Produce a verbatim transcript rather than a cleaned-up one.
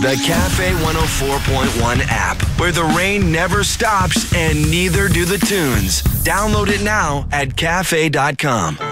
The Cafe one oh four point one app, where the rain never stops and neither do the tunes. Download it now at cafe dot com.